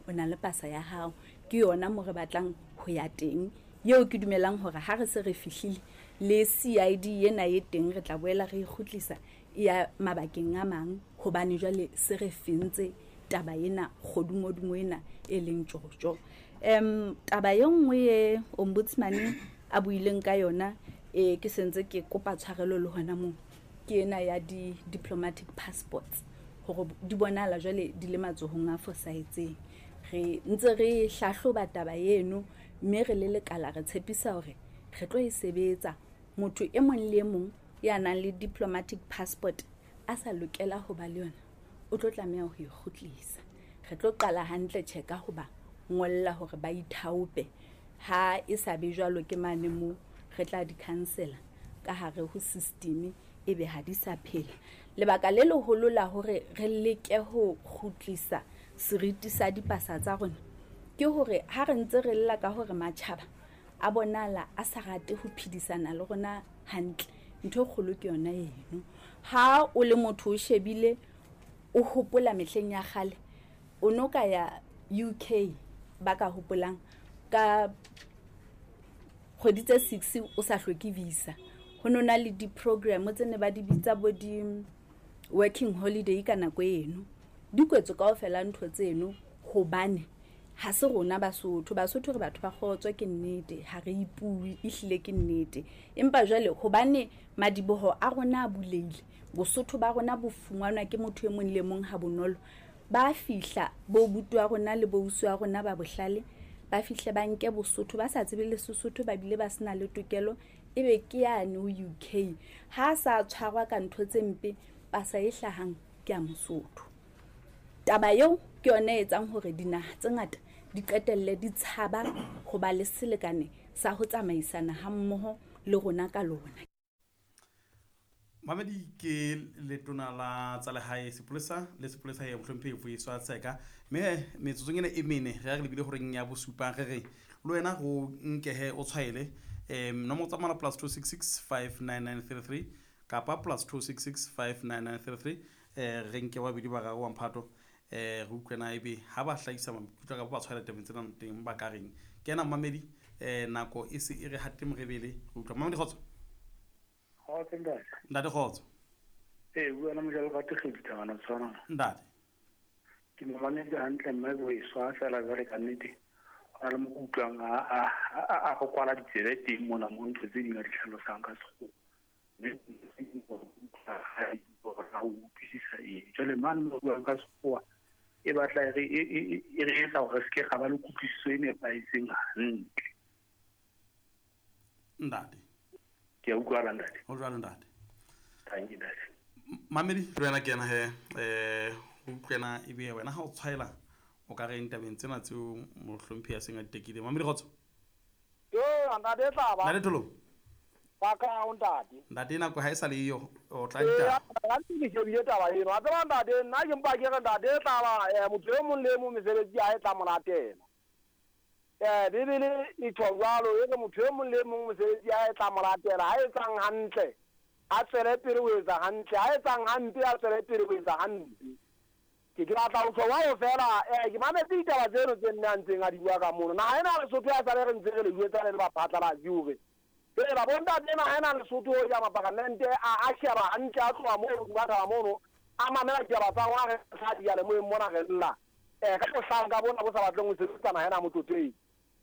o na le pasa ya hao ke yona mo re batlang ho ya teng yeo ke dumelang hore ha re se re fihlile le CID ena ye teng re tla boela re ikhutlisa ya mabakeng a mang hobane jwale se re fentse taba ena kgodumodumo ena e leng tjotjo. Taba e nngwe ye ombudsman a buileng ka yona ke sentse ke kopa tshwarelo le hona mo ke ena ya diplomatic passports hore di bonala jwale di le matsohong a fosahetseng. Re ntse re hlahloba taba eno mme re le lekala re tshepisa hore re tlo e sebetsa. Motho e mong le mong ya nang le diplomatic passport a sa lokela ho ba le yona o tlo tlameha ho ikhutlisa. Re tlo qala hantle checka ho ba ngolla hore ba ithaope ha e sa be jwalo ke mane mo re tla di cancela ka hare ho system ebe ha di sa phela. Lebaka le leholo la hore re leke ho khutlisa seriti sa dipasa tsa rona ke hore ha re ntse re lla ka hore matjhaba a bonala a sa rate ho phedisana le rona hantle. Ntho kgolo ke yona eno. Ha o le motho o shebile o hopola mehleng ya khale o no ka ya UK ba ka hopolang ka kgwedi tse 6 o sa hloke visa. Ho nona le di-program tse ne ba di bitsa bo di working holiday ka nako eno. Di kwetso kaofela ntho tseno hobane ha se rona Basotho re batho ba kgotswe ke nnete ha re ipui ehlile ke nnete. Empa jwale hobane madiboho a rona a buleile Bosotho ba rona bo fungwanwa ke motho e mong le mong ha bonolo ba fihla bo butu wa rona le bo usu wa rona ba bohlale ba fihle ba nke Bosotho ba sa tsebe le Sesotho ba bile ba sena le tokelo ebe ke yane o UK ha sa tshwarwa ka ntho tse mpe ba sa e hlahang ke a Mosotho. Taba eo ke yona e etsang hore dinaha tse ngata di qetelle di tshaba ho ba le selekane sa ho tsamaisana ha mmoho le rona ka lona. Mamedi ke letona la tsa lehae sepolesa le sepolesa ya Mohlomphehi Vuyiswa Tseka me metsotsong ena e mene re re lebile hore nya bosupa re le wena go nkehe o tshwaile nomoro tsa mala +266 59933 kapa +266 59933 re nke wa bidi ba ga wa mphato re utlwena ebe ha ba hlahisa maikutlo ka ba tshwaela tabeng tsena teng ba ka reng kena Mamedi nako e se e re hatte morebele go utlwa Mamedi khotso Ndade khotso buana mo jalo ka tegedita bana tswana Ndade ke mo bane ke hantle mme go iswa fela jale ka nnete a le mo utlwang a go kwala ditsebe teng mona mo ntse tse di nga di tlhalosang ka sekgo ha o pisisa jale man mo buang ka sekgowa e batla e re etsa gore se ke ga ba le kutlwisiso e nepahetseng hantle Ndade ke utlwa Ndade o jwalo Ndade thank you Ndade Mamedi wena ke ena he o utlwena ebe wena ha o tshwaela o ka re ntabeng tsena tseo Mohlomphehi a seng a tekile Mamedi khotso Ndade taba Ndade tholo ba ka o Ndade nako ha e sa le yo o tla dita ke shebile taba eno a tseba Ndade nna ke mpa ke re Ndade taba motho e mong le mo mesebetsi ya e tla molatela Bibele e tshwalo e ke motho e mong le mong mesebetsi ya e tla molatela ha e tsang hantle a tsere pele o etsa hantle ha e tsang hantle a tsere pele o etsa hantle ke batla ho tswa ho fela ke mametse ditaba tseno tse nna ntseng a di bua ka mono na ha ena Lesotho ya tsale re ntse re le buetsa le ba phatla la diure pele ba bonta tsena ha ena Lesotho ya mapakanente a sheba hantle a tloa mo ba tla mono a mamela ke ba tswa re sa di ya le mo mona re lla ka go hlanga bona bo sa batleng ho sebetsa na ena motsotei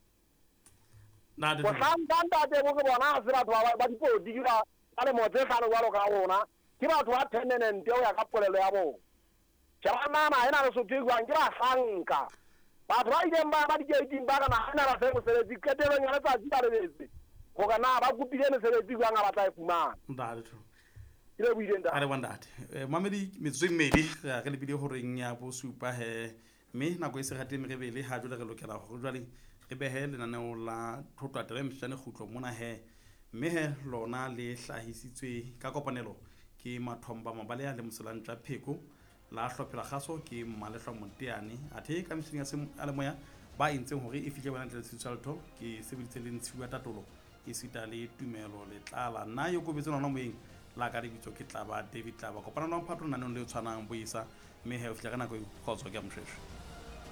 Ndade go hlanga te go bona se batho ba dipodi ba le motse hlano jwalo ka rona ke batho ba permanent o ya ka polelo ya bona Jana na ena Lesotho e buang ke ba hlanka batho ba ileng ba di gating ba kana ha ena ba se mosebetsi ketelong ya letsatsi ba lebetse go kana ba kupile mosebetsi buang a batla e fumana Ndade tholo ile buile nda are Ndade Mamedi metsotso mmedi ga re lebile hore nya bo supa he mme nako e se gate merebele ha jole re lokela go jwale re behe lenaneo la thotwa taba mhlane khutlo mona he mme he lona le hlahisitswe ka kopanelo ke Mathomba Mabaleya le Moselantla Pheko la hlophela kgaso ke Mmalehla Monteane athe ka mshinga se a le moya ba entseng hore e fihle bona le social talk ke sebeditse le ntshiwa tatolo e sita le tumelo le tlala nna yo go betsa nona moeng la ka lebitso ke Tlaba David Tlaba kopana le mphatlo nanong le tshwanang boisa mme he o fitla kana go khotso ke a mshweshwe